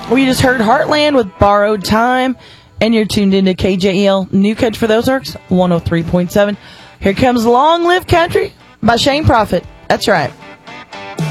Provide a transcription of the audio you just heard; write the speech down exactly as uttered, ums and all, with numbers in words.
We just heard Heartland with Borrowed Time, and you're tuned into K J E L New Country for the Ozarks, one oh three point seven. Here comes Long Live Country by Shane Prophet. That's right.